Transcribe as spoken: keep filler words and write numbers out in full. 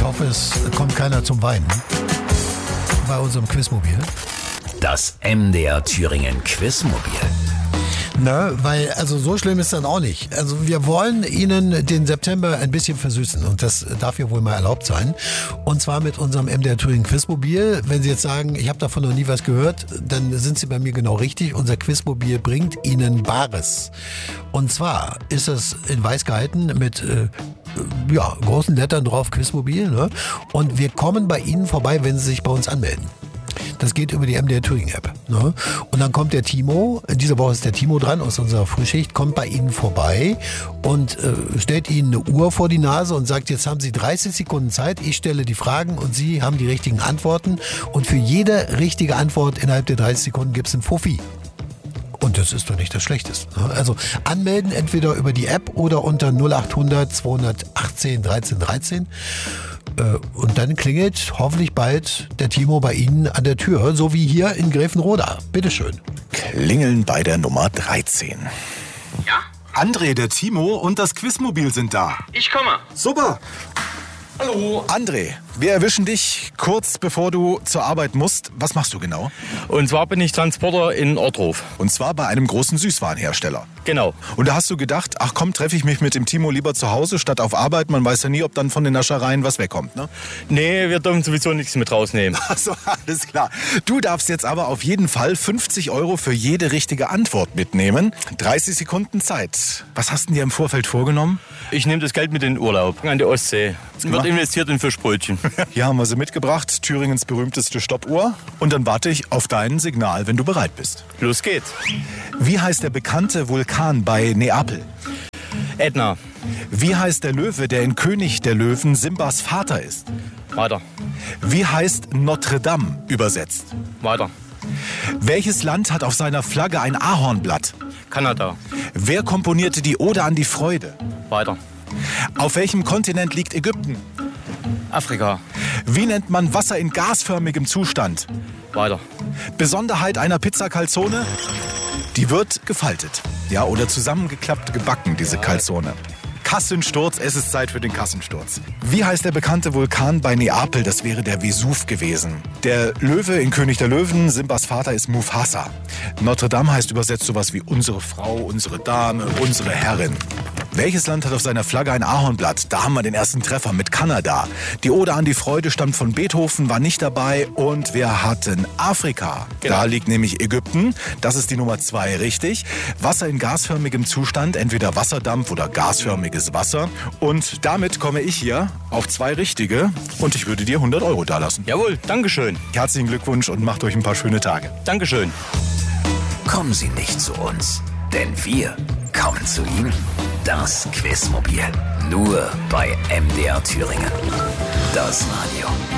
hoffe, es kommt keiner zum Weinen bei unserem Quizmobil. Das M D R Thüringen Quizmobil. Na, weil, also so schlimm ist dann auch nicht. Also wir wollen Ihnen den September ein bisschen versüßen und das darf ja wohl mal erlaubt sein. Und zwar mit unserem M D R Thüringen Quizmobil. Wenn Sie jetzt sagen, ich habe davon noch nie was gehört, dann sind Sie bei mir genau richtig. Unser Quizmobil bringt Ihnen Bares. Und zwar ist es in weiß gehalten mit äh, ja, großen Lettern drauf, Quizmobil. Ne? Und wir kommen bei Ihnen vorbei, wenn Sie sich bei uns anmelden. Das geht über die M D R Thüringen App. Ne? Und dann kommt der Timo, in dieser Woche ist der Timo dran aus unserer Frühschicht, kommt bei Ihnen vorbei und äh, stellt Ihnen eine Uhr vor die Nase und sagt, jetzt haben Sie dreißig Sekunden Zeit, ich stelle die Fragen und Sie haben die richtigen Antworten. Und für jede richtige Antwort innerhalb der dreißig Sekunden gibt es einen Fuffi. Und das ist doch nicht das Schlechteste. Ne? Also anmelden entweder über die App oder unter null acht hundert zweihundertachtzehn dreizehn dreizehn. Und dann klingelt hoffentlich bald der Timo bei Ihnen an der Tür, so wie hier in Gräfenroda. Bitteschön. Klingeln bei der Nummer dreizehn. Ja? André, der Timo und das Quizmobil sind da. Ich komme. Super. Hallo. André, wir erwischen dich kurz bevor du zur Arbeit musst. Was machst du genau? Und zwar bin ich Transporter in Ortruf. Und zwar bei einem großen Süßwarenhersteller. Genau. Und da hast du gedacht, ach komm, treffe ich mich mit dem Timo lieber zu Hause statt auf Arbeit. Man weiß ja nie, ob dann von den Naschereien was wegkommt, ne? Nee, wir dürfen sowieso nichts mit rausnehmen. Ach so, alles klar. Du darfst jetzt aber auf jeden Fall fünfzig Euro für jede richtige Antwort mitnehmen. dreißig Sekunden Zeit. Was hast du dir im Vorfeld vorgenommen? Ich nehme das Geld mit in den Urlaub an die Ostsee. Es wird investiert in Fischbrötchen. Hier haben wir sie mitgebracht, Thüringens berühmteste Stoppuhr. Und dann warte ich auf dein Signal, wenn du bereit bist. Los geht's. Wie heißt der bekannte Vulkan bei Neapel? Ätna. Wie heißt der Löwe, der in König der Löwen Simbas Vater ist? Weiter. Wie heißt Notre Dame übersetzt? Weiter. Welches Land hat auf seiner Flagge ein Ahornblatt? Kanada. Wer komponierte die Ode an die Freude? Weiter. Auf welchem Kontinent liegt Ägypten? Afrika. Wie nennt man Wasser in gasförmigem Zustand? Weiter. Besonderheit einer Pizza Calzone? Die wird gefaltet. Ja, oder zusammengeklappt gebacken, diese Calzone. Kassensturz, es ist Zeit für den Kassensturz. Wie heißt der bekannte Vulkan bei Neapel? Das wäre der Vesuv gewesen. Der Löwe in König der Löwen, Simbas Vater ist Mufasa. Notre Dame heißt übersetzt sowas wie unsere Frau, unsere Dame, unsere Herrin. Welches Land hat auf seiner Flagge ein Ahornblatt? Da haben wir den ersten Treffer mit Kanada. Die Ode an die Freude stammt von Beethoven, war nicht dabei. Und wir hatten Afrika. Genau. Da liegt nämlich Ägypten. Das ist die Nummer zwei, richtig. Wasser in gasförmigem Zustand, entweder Wasserdampf oder gasförmiges Wasser. Und damit komme ich hier auf zwei richtige. Und ich würde dir hundert Euro dalassen. Jawohl, Dankeschön. Herzlichen Glückwunsch und macht euch ein paar schöne Tage. Dankeschön. Kommen Sie nicht zu uns, denn wir kommen zu Ihnen. Das Quizmobil. Nur bei M D R Thüringen. Das Radio.